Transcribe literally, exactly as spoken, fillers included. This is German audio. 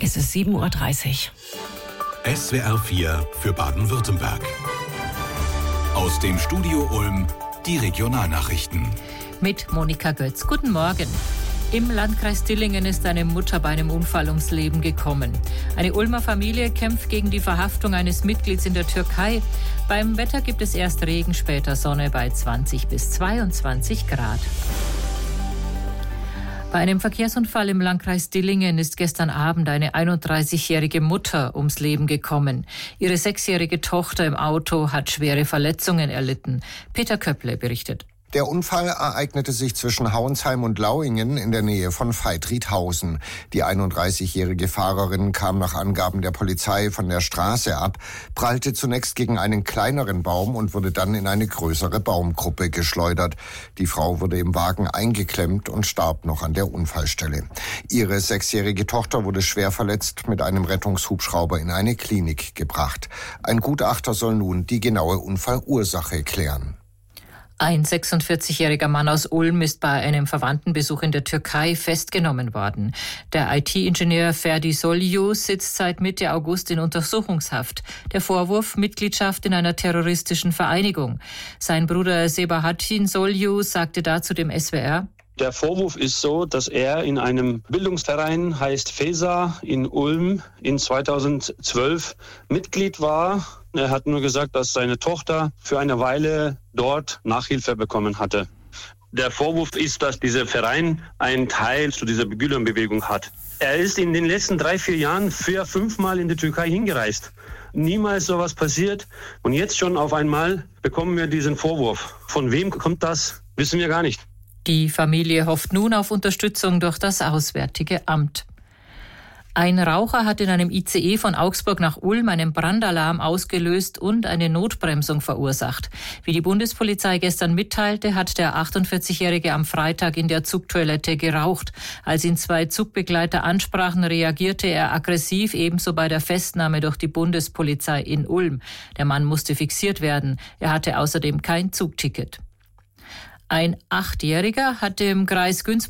Es ist sieben Uhr dreißig. S W R vier für Baden-Württemberg. Aus dem Studio Ulm die Regionalnachrichten. Mit Monika Götz. Guten Morgen. Im Landkreis Dillingen ist eine Mutter bei einem Unfall ums Leben gekommen. Eine Ulmer Familie kämpft gegen die Verhaftung eines Mitglieds in der Türkei. Beim Wetter gibt es erst Regen, später Sonne bei zwanzig bis zweiundzwanzig Grad. Bei einem Verkehrsunfall im Landkreis Dillingen ist gestern Abend eine einunddreißigjährige Mutter ums Leben gekommen. Ihre sechsjährige Tochter im Auto hat schwere Verletzungen erlitten. Peter Köpple berichtet. Der Unfall ereignete sich zwischen Hauensheim und Lauingen in der Nähe von Veit-Riedhausen. Die einunddreißigjährige Fahrerin kam nach Angaben der Polizei von der Straße ab, prallte zunächst gegen einen kleineren Baum und wurde dann in eine größere Baumgruppe geschleudert. Die Frau wurde im Wagen eingeklemmt und starb noch an der Unfallstelle. Ihre sechsjährige Tochter wurde schwer verletzt mit einem Rettungshubschrauber in eine Klinik gebracht. Ein Gutachter soll nun die genaue Unfallursache klären. Ein sechsundvierzigjähriger Mann aus Ulm ist bei einem Verwandtenbesuch in der Türkei festgenommen worden. Der I T-Ingenieur Ferdi Solju sitzt seit Mitte August in Untersuchungshaft. Der Vorwurf: Mitgliedschaft in einer terroristischen Vereinigung. Sein Bruder Sebahattin Solju sagte dazu dem S W R: Der Vorwurf ist so, dass er in einem Bildungsverein, heißt FESA, in Ulm in zweitausendzwölf Mitglied war. Er hat nur gesagt, dass seine Tochter für eine Weile dort Nachhilfe bekommen hatte. Der Vorwurf ist, dass dieser Verein einen Teil zu dieser Gülenbewegung hat. Er ist in den letzten drei, vier Jahren vier, fünfmal in die Türkei hingereist. Niemals sowas passiert. Und jetzt schon auf einmal bekommen wir diesen Vorwurf. Von wem kommt das, wissen wir gar nicht. Die Familie hofft nun auf Unterstützung durch das Auswärtige Amt. Ein Raucher hat in einem I C E von Augsburg nach Ulm einen Brandalarm ausgelöst und eine Notbremsung verursacht. Wie die Bundespolizei gestern mitteilte, hat der achtundvierzigjährige am Freitag in der Zugtoilette geraucht. Als ihn zwei Zugbegleiter ansprachen, reagierte er aggressiv, ebenso bei der Festnahme durch die Bundespolizei in Ulm. Der Mann musste fixiert werden. Er hatte außerdem kein Zugticket. Ein Achtjähriger hatte im Kreis Günzburg